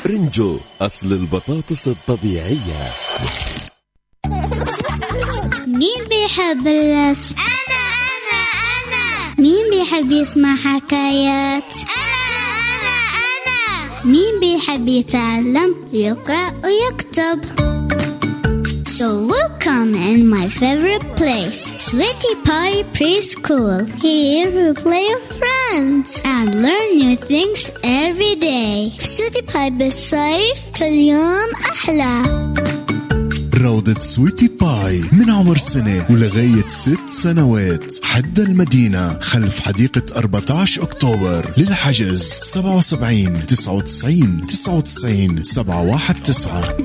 رنجو أصل البطاطس الطبيعية. مين بيحب الرسم؟ أنا. مين بيحب يسمع حكايات؟ أنا. مين بيحب يتعلم يقرأ ويكتب؟ So welcome in my favorite place, Sweetie Pie Preschool. Here we play with friends and learn new things every day. Sweetie Pie بالصيف كل يوم أحلى. روضة سويتي باي من عمر سنة ولغاية 6 سنوات. حد المدينة خلف حديقة 14 أكتوبر. للحجز 77 99 99 719.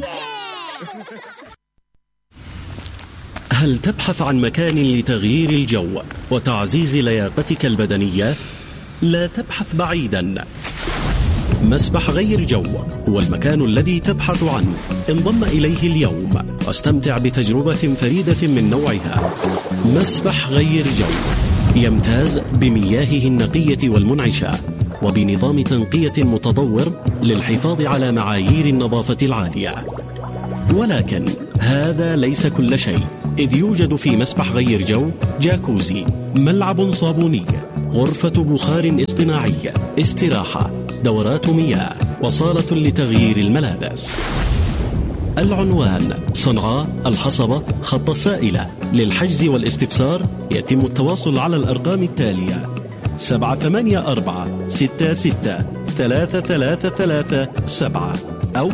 هل تبحث عن مكان لتغيير الجو وتعزيز لياقتك البدنية؟ لا تبحث بعيدا. مسبح غير جو هو المكان الذي تبحث عنه. انضم إليه اليوم واستمتع بتجربة فريدة من نوعها. مسبح غير جو يمتاز بمياهه النقية والمنعشة وبنظام تنقية متطور للحفاظ على معايير النظافة العالية. ولكن هذا ليس كل شيء، إذ يوجد في مسبح غير جو جاكوزي، ملعب صابوني، غرفة بخار اصطناعي، استراحة، دورات مياه، وصالة لتغيير الملابس. العنوان: صنعاء الحصبة، خط السائلة. للحجز والاستفسار يتم التواصل على الأرقام التالية: 784663337 أو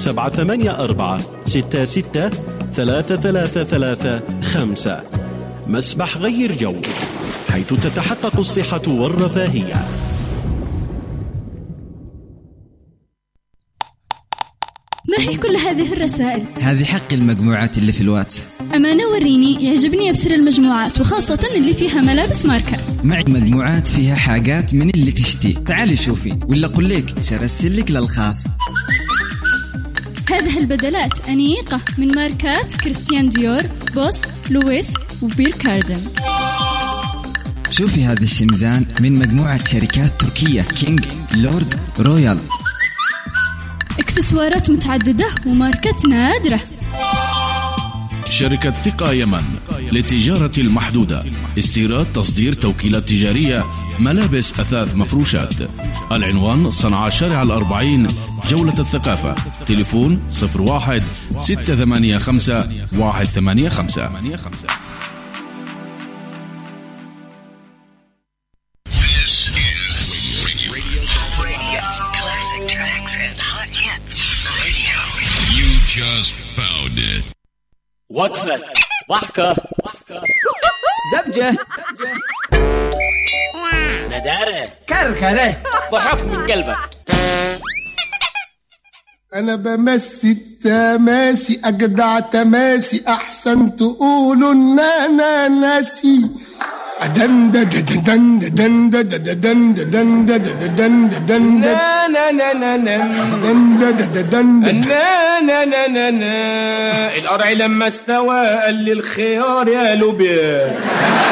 784663335. مسبح غير جو، حيث تتحقق الصحة والرفاهية. ما هي كل هذه الرسائل؟ هذه حق المجموعات اللي في الواتس. أمانة وريني، يعجبني أبصر المجموعات وخاصة اللي فيها ملابس ماركات. معي مجموعات فيها حاجات من اللي تشتي. تعالي شوفي، ولا أقول لك شرسلك للخاص. هذه البدلات أنيقة من ماركات كريستيان ديور، بوس، لويس وبير كاردن. شوفي هذا الشمزان من مجموعة شركات تركية، كينج، لورد، رويال. اكسسوارات متعددة وماركات نادرة. شركة ثقة يمن للتجارة المحدودة، استيراد، تصدير، توكيلات تجارية، ملابس، أثاث، مفروشات. العنوان: صنعاء شارع 40 جولة الثقافة. تليفون 01-685-185. Just found it. وقفة ضحكة زبجة ندارة كركرة ضحك من قلبك. أنا بمسي التماسي أجدع تماسي أحسن تقولوا إن أنا ناسي. دن دن دن دن دن دن دن دن دن القرع لما استوى قال لي الخيار يا لوبيا.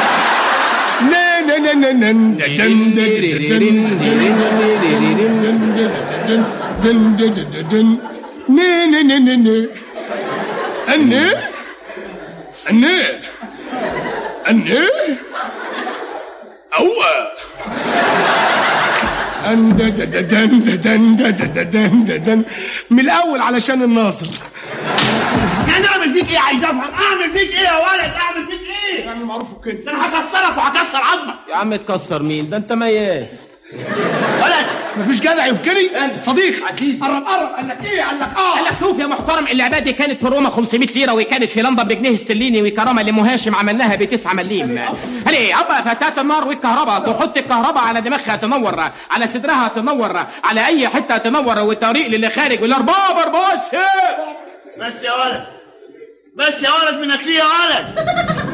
من الأول علشان الناصر. يعني أعمل فيك إيه؟ عايز أفهم أعمل فيك إيه يا ولد؟ أعمل فيك إيه؟ يعني معروف كده. أنا هكسرك وهكسر عظمك. يا عم تكسر مين؟ ده أنت مياس ولد. مفيش جدع يفكري صديق عزيز. قرب قال لك إيه؟ قال لك قال لك شوف يا محترم، اللعبة دي كانت في روما 500 ليرة وكانت في لندن بجنيه استرليني، وكرامة لمهاشم عملناها ب9 مليم. هلي أبا فتاة النار والكهرباء، تحط الكهرباء على دماغها تنور، على صدرها تنور، على أي حتة تنور، والطريق للي خارج والأرباب أرباس. بس يا ولد، بس يا ولد منك ليه يا ولد؟